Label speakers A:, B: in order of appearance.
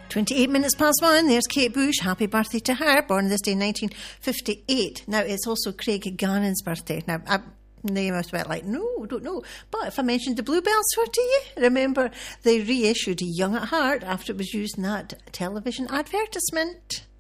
A: 28 minutes past 1, there's Kate Bush. Happy birthday to her, born this day in 1958. Now, it's also Craig Gannon's birthday. Now, they must be like, no, don't know. But if I mentioned the Bluebells to you, remember they reissued Young at Heart after it was used in that television advertisement.